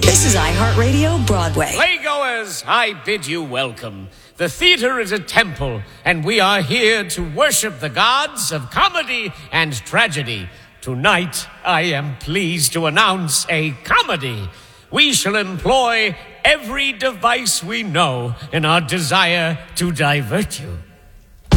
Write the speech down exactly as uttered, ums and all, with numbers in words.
This is iHeartRadio Broadway. Playgoers, I bid you welcome. The theater is a temple, and we are here to worship the gods of comedy and tragedy. Tonight, I am pleased to announce a comedy. We shall employ every device we know in our desire to divert you.